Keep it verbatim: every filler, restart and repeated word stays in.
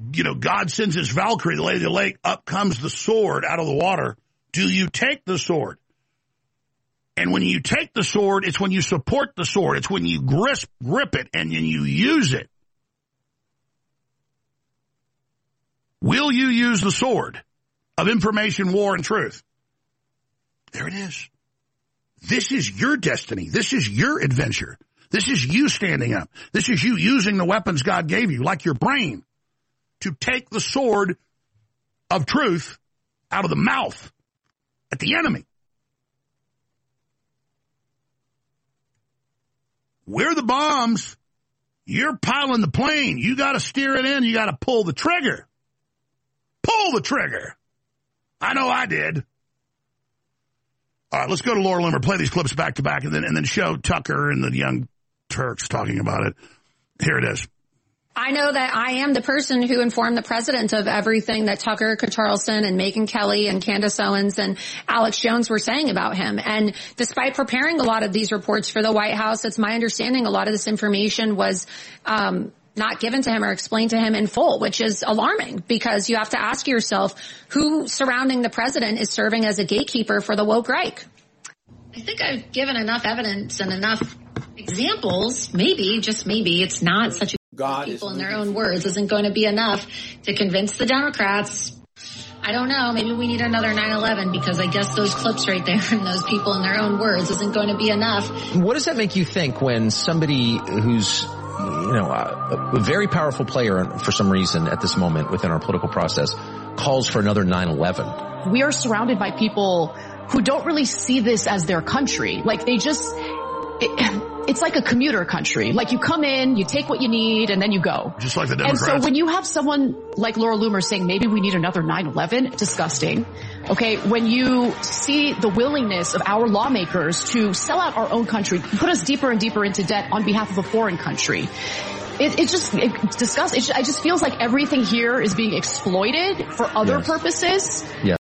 you know, God sends his Valkyrie, the Lady of the Lake, up comes the sword out of the water. Do you take the sword? And when you take the sword, it's when you support the sword. It's when you grip, grip it and then you use it. Will you use the sword of information, war, and truth? There it is. This is your destiny. This is your adventure. This is you standing up. This is you using the weapons God gave you, like your brain, to take the sword of truth out of the mouth at the enemy. We're the bombs. You're piling the plane. You got to steer it in. You got to pull the trigger. Pull the trigger. I know I did. All right, let's go to Laura Loomer, play these clips back to back, and then and then show Tucker and the Young Turks talking about it. Here it is. I know that I am the person who informed the president of everything that Tucker Carlson and Megyn Kelly and Candace Owens and Alex Jones were saying about him. And despite preparing a lot of these reports for the White House, it's my understanding a lot of this information was um not given to him or explained to him in full, which is alarming because you have to ask yourself who surrounding the president is serving as a gatekeeper for the woke Reich. I think I've given enough evidence and enough examples. Maybe, just maybe, it's not such a God people in their own words isn't going to be enough to convince the Democrats. I don't know. Maybe we need another nine eleven because I guess those clips right there and those people in their own words isn't going to be enough. What does that make you think when somebody who's, you know, a, a very powerful player for some reason at this moment within our political process calls for another nine eleven? We are surrounded by people who don't really see this as their country. Like they just, it, it's like a commuter country. Like you come in, you take what you need, and then you go. Just like the Democrats. And so when you have someone like Laura Loomer saying maybe we need another nine eleven, disgusting. Okay, when you see the willingness of our lawmakers to sell out our own country, put us deeper and deeper into debt on behalf of a foreign country, it, it just it disgust. It, it just feels like everything here is being exploited for other yes. purposes. Yeah.